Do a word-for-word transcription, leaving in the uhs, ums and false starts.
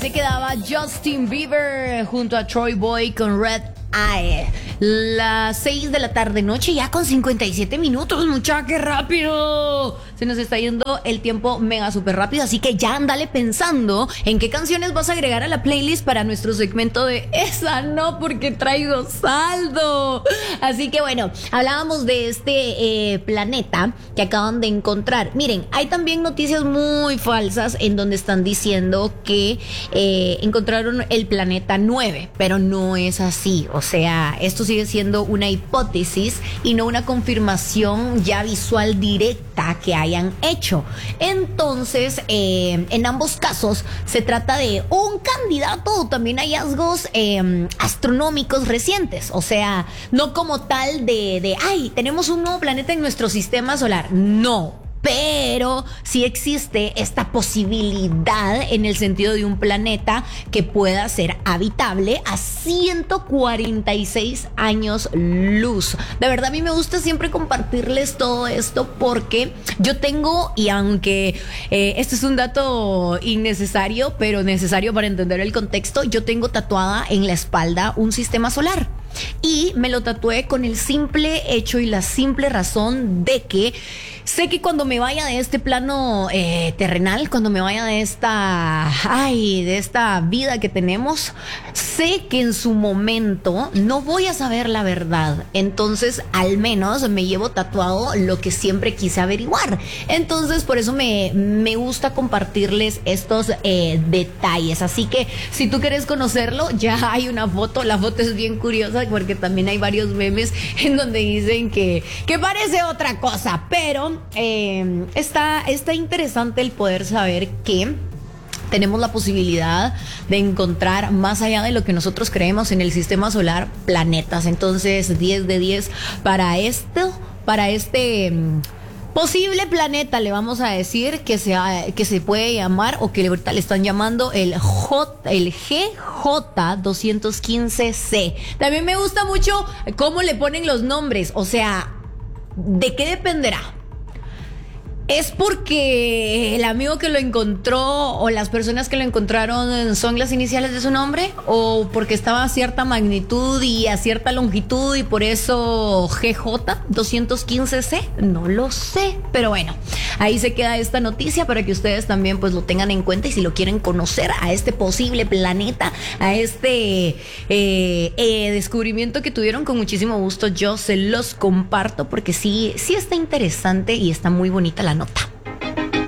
se quedaba Justin Bieber junto a Troy Boy con Red Eye. Las seis de la tarde noche, ya con cincuenta y siete minutos, muchacha, qué rápido. Se nos está yendo el tiempo mega súper rápido, así que ya andale pensando en qué canciones vas a agregar a la playlist para nuestro segmento de Esa no, porque traigo saldo. Así que bueno, hablábamos de este eh, planeta que acaban de encontrar. Miren, hay también noticias muy falsas en donde están diciendo que eh, encontraron el planeta nueve, pero no es así. O sea, esto sigue siendo una hipótesis y no una confirmación ya visual directa que hayan hecho. Entonces, eh, en ambos casos se trata de un candidato, también hallazgos eh, astronómicos recientes. O sea, no como tal de, de, ay, tenemos un nuevo planeta en nuestro sistema solar. No. Pero sí existe esta posibilidad en el sentido de un planeta que pueda ser habitable a ciento cuarenta y seis años luz. De verdad, a mí me gusta siempre compartirles todo esto porque yo tengo, y aunque eh, este es un dato innecesario, pero necesario para entender el contexto, yo tengo tatuada en la espalda un sistema solar. Y me lo tatué con el simple hecho y la simple razón de que sé que cuando me vaya de este plano eh, terrenal, cuando me vaya de esta, ay, de esta vida que tenemos, sé que en su momento no voy a saber la verdad. Entonces, al menos me llevo tatuado lo que siempre quise averiguar. Entonces, por eso me, me gusta compartirles estos eh, detalles. Así que, si tú quieres conocerlo, ya hay una foto. La foto es bien curiosa porque también hay varios memes en donde dicen que, que parece otra cosa, pero eh, está, está interesante el poder saber que tenemos la posibilidad de encontrar más allá de lo que nosotros creemos en el sistema solar, planetas. Entonces, diez de diez para esto, para este posible planeta, le vamos a decir que se, que se puede llamar, o que ahorita le están llamando el J, el G J doscientos quince C. También me gusta mucho cómo le ponen los nombres. O sea, ¿de qué dependerá? ¿Es porque el amigo que lo encontró o las personas que lo encontraron son las iniciales de su nombre? ¿O porque estaba a cierta magnitud y a cierta longitud y por eso G J doscientos quince C? No lo sé, pero bueno, ahí se queda esta noticia para que ustedes también pues lo tengan en cuenta, y si lo quieren conocer a este posible planeta, a este eh, eh, descubrimiento que tuvieron, con muchísimo gusto yo se los comparto, porque sí, sí está interesante y está muy bonita la nota.